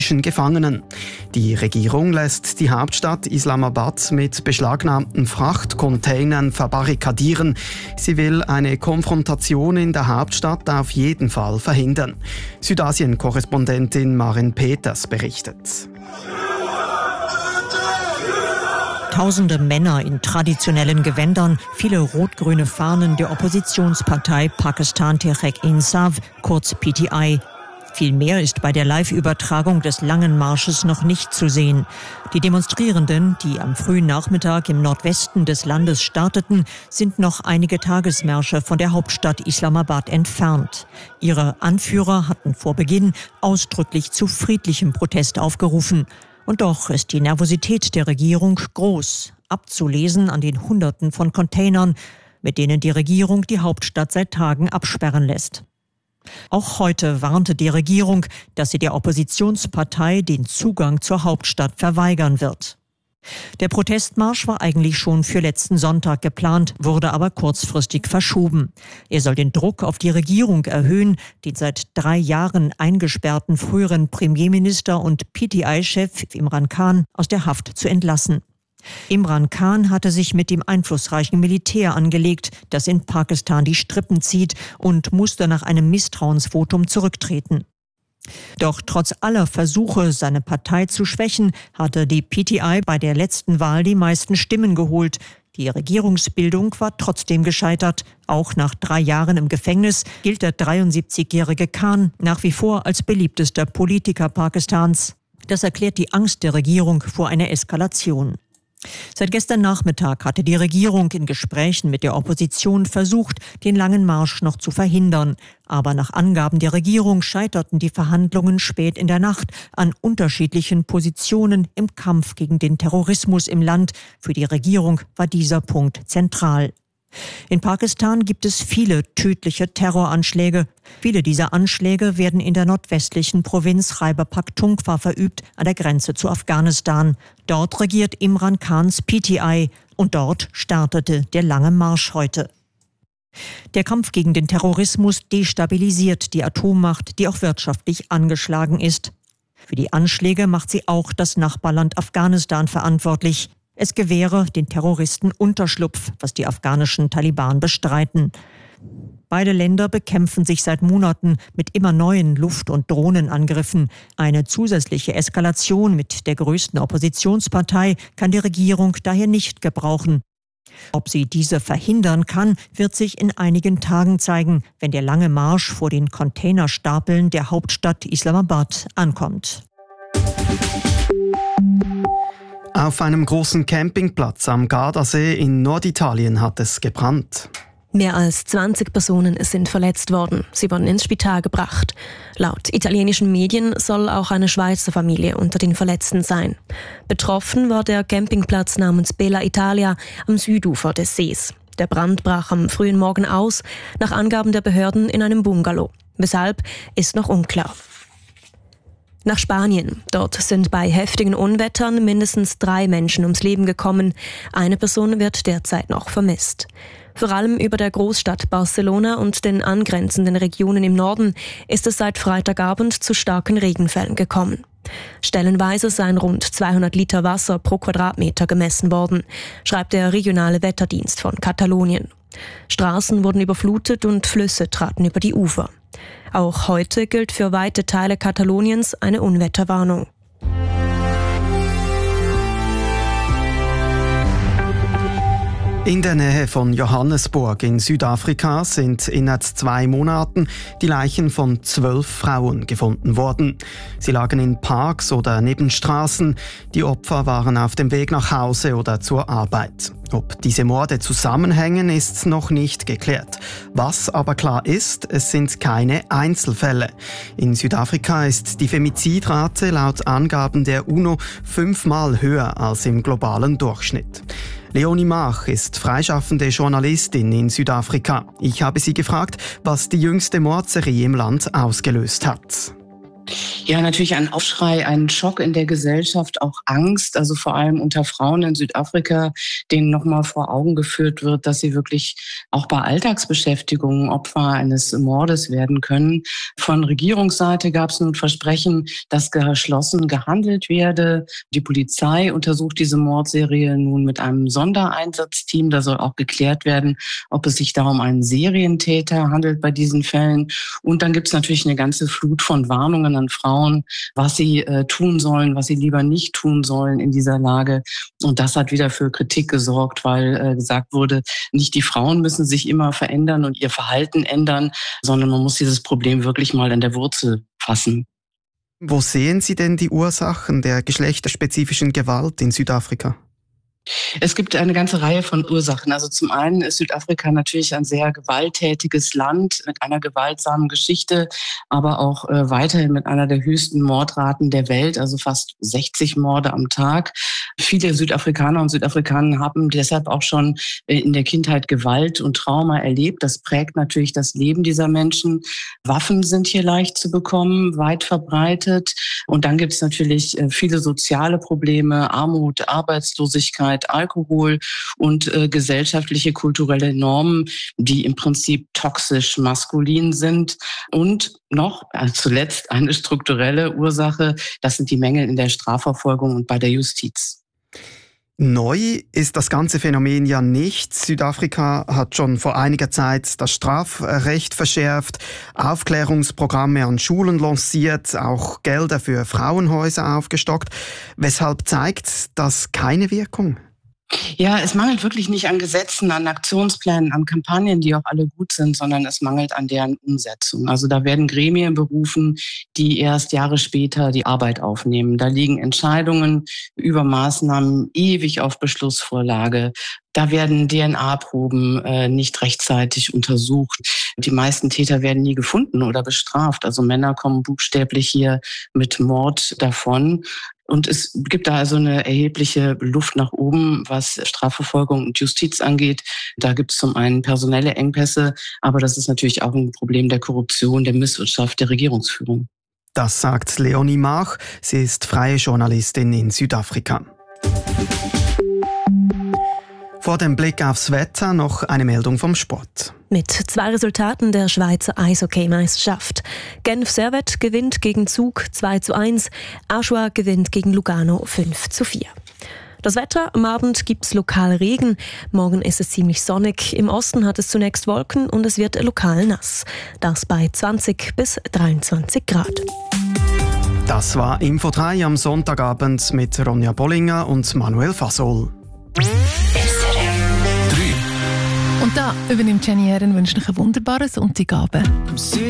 Gefangenen. Die Regierung lässt die Hauptstadt Islamabad mit beschlagnahmten Frachtcontainern verbarrikadieren. Sie will eine Konfrontation in der Hauptstadt auf jeden Fall verhindern. Südasien-Korrespondentin Maren Peters berichtet. Tausende Männer in traditionellen Gewändern, viele rot-grüne Fahnen der Oppositionspartei Pakistan Tehreek-e-Insaf, kurz PTI. Viel mehr ist bei der Live-Übertragung des langen Marsches noch nicht zu sehen. Die Demonstrierenden, die am frühen Nachmittag im Nordwesten des Landes starteten, sind noch einige Tagesmärsche von der Hauptstadt Islamabad entfernt. Ihre Anführer hatten vor Beginn ausdrücklich zu friedlichem Protest aufgerufen. Und doch ist die Nervosität der Regierung groß, abzulesen an den Hunderten von Containern, mit denen die Regierung die Hauptstadt seit Tagen absperren lässt. Auch heute warnte die Regierung, dass sie der Oppositionspartei den Zugang zur Hauptstadt verweigern wird. Der Protestmarsch war eigentlich schon für letzten Sonntag geplant, wurde aber kurzfristig verschoben. Er soll den Druck auf die Regierung erhöhen, den seit 3 Jahren eingesperrten früheren Premierminister und PTI-Chef Imran Khan aus der Haft zu entlassen. Imran Khan hatte sich mit dem einflussreichen Militär angelegt, das in Pakistan die Strippen zieht, und musste nach einem Misstrauensvotum zurücktreten. Doch trotz aller Versuche, seine Partei zu schwächen, hatte die PTI bei der letzten Wahl die meisten Stimmen geholt. Die Regierungsbildung war trotzdem gescheitert. Auch nach 3 Jahren im Gefängnis gilt der 73-jährige Khan nach wie vor als beliebtester Politiker Pakistans. Das erklärt die Angst der Regierung vor einer Eskalation. Seit gestern Nachmittag hatte die Regierung in Gesprächen mit der Opposition versucht, den langen Marsch noch zu verhindern. Aber nach Angaben der Regierung scheiterten die Verhandlungen spät in der Nacht an unterschiedlichen Positionen im Kampf gegen den Terrorismus im Land. Für die Regierung war dieser Punkt zentral. In Pakistan gibt es viele tödliche Terroranschläge. Viele dieser Anschläge werden in der nordwestlichen Provinz Khyber Pakhtunkhwa verübt, an der Grenze zu Afghanistan. Dort regiert Imran Khans PTI und dort startete der lange Marsch heute. Der Kampf gegen den Terrorismus destabilisiert die Atommacht, die auch wirtschaftlich angeschlagen ist. Für die Anschläge macht sie auch das Nachbarland Afghanistan verantwortlich. Es gewähre den Terroristen Unterschlupf, was die afghanischen Taliban bestreiten. Beide Länder bekämpfen sich seit Monaten mit immer neuen Luft- und Drohnenangriffen. Eine zusätzliche Eskalation mit der größten Oppositionspartei kann die Regierung daher nicht gebrauchen. Ob sie diese verhindern kann, wird sich in einigen Tagen zeigen, wenn der lange Marsch vor den Containerstapeln der Hauptstadt Islamabad ankommt. Auf einem großen Campingplatz am Gardasee in Norditalien hat es gebrannt. Mehr als 20 Personen sind verletzt worden. Sie wurden ins Spital gebracht. Laut italienischen Medien soll auch eine Schweizer Familie unter den Verletzten sein. Betroffen war der Campingplatz namens Bella Italia am Südufer des Sees. Der Brand brach am frühen Morgen aus, nach Angaben der Behörden in einem Bungalow. Weshalb, ist noch unklar. Nach Spanien. Dort sind bei heftigen Unwettern mindestens 3 Menschen ums Leben gekommen. Eine Person wird derzeit noch vermisst. Vor allem über der Großstadt Barcelona und den angrenzenden Regionen im Norden ist es seit Freitagabend zu starken Regenfällen gekommen. Stellenweise seien rund 200 Liter Wasser pro Quadratmeter gemessen worden, schreibt der regionale Wetterdienst von Katalonien. Straßen wurden überflutet und Flüsse traten über die Ufer. Auch heute gilt für weite Teile Kataloniens eine Unwetterwarnung. In der Nähe von Johannesburg in Südafrika sind innerhalb 2 Monaten die Leichen von 12 Frauen gefunden worden. Sie lagen in Parks oder neben Straßen. Die Opfer waren auf dem Weg nach Hause oder zur Arbeit. Ob diese Morde zusammenhängen, ist noch nicht geklärt. Was aber klar ist, es sind keine Einzelfälle. In Südafrika ist die Femizidrate laut Angaben der UNO 5-mal höher als im globalen Durchschnitt. Leonie Mach ist freischaffende Journalistin in Südafrika. Ich habe sie gefragt, was die jüngste Mordserie im Land ausgelöst hat. Ja, natürlich ein Aufschrei, ein Schock in der Gesellschaft, auch Angst, also vor allem unter Frauen in Südafrika, denen nochmal vor Augen geführt wird, dass sie wirklich auch bei Alltagsbeschäftigungen Opfer eines Mordes werden können. Von Regierungsseite gab es nun Versprechen, dass geschlossen gehandelt werde. Die Polizei untersucht diese Mordserie nun mit einem Sondereinsatzteam. Da soll auch geklärt werden, ob es sich da um einen Serientäter handelt bei diesen Fällen. Und dann gibt es natürlich eine ganze Flut von Warnungen an Frauen, was sie tun sollen, was sie lieber nicht tun sollen in dieser Lage. Und das hat wieder für Kritik gesorgt, weil gesagt wurde, nicht die Frauen müssen sich immer verändern und ihr Verhalten ändern, sondern man muss dieses Problem wirklich mal an der Wurzel fassen. Wo sehen Sie denn die Ursachen der geschlechterspezifischen Gewalt in Südafrika? Es gibt eine ganze Reihe von Ursachen. Also zum einen ist Südafrika natürlich ein sehr gewalttätiges Land mit einer gewaltsamen Geschichte, aber auch weiterhin mit einer der höchsten Mordraten der Welt, also fast 60 Morde am Tag. Viele Südafrikaner und Südafrikaner haben deshalb auch schon in der Kindheit Gewalt und Trauma erlebt. Das prägt natürlich das Leben dieser Menschen. Waffen sind hier leicht zu bekommen, weit verbreitet. Und dann gibt es natürlich viele soziale Probleme, Armut, Arbeitslosigkeit, Alkohol und gesellschaftliche, kulturelle Normen, die im Prinzip toxisch maskulin sind. Und noch zuletzt eine strukturelle Ursache, das sind die Mängel in der Strafverfolgung und bei der Justiz. Neu ist das ganze Phänomen ja nicht. Südafrika hat schon vor einiger Zeit das Strafrecht verschärft, Aufklärungsprogramme an Schulen lanciert, auch Gelder für Frauenhäuser aufgestockt. Weshalb zeigt das keine Wirkung? Ja, es mangelt wirklich nicht an Gesetzen, an Aktionsplänen, an Kampagnen, die auch alle gut sind, sondern es mangelt an deren Umsetzung. Also da werden Gremien berufen, die erst Jahre später die Arbeit aufnehmen. Da liegen Entscheidungen über Maßnahmen ewig auf Beschlussvorlage. Da werden DNA-Proben nicht rechtzeitig untersucht. Die meisten Täter werden nie gefunden oder bestraft. Also Männer kommen buchstäblich hier mit Mord davon. Und es gibt da also eine erhebliche Luft nach oben, was Strafverfolgung und Justiz angeht. Da gibt es zum einen personelle Engpässe, aber das ist natürlich auch ein Problem der Korruption, der Misswirtschaft, der Regierungsführung. Das sagt Leonie Mach. Sie ist freie Journalistin in Südafrika. Vor dem Blick aufs Wetter noch eine Meldung vom Sport. Mit 2 Resultaten der Schweizer Eishockey-Meisterschaft. Genf Servette gewinnt gegen Zug 2:1, Aschua gewinnt gegen Lugano 5:4. Das Wetter: Am Abend gibt es lokal Regen, morgen ist es ziemlich sonnig, im Osten hat es zunächst Wolken und es wird lokal nass. Das bei 20 bis 23 Grad. Das war Info 3 am Sonntagabend mit Ronja Bollinger und Manuel Fasol. Und da übernimmt Jenny Herren, wünscht euch einen wunderbaren Sonntagabend.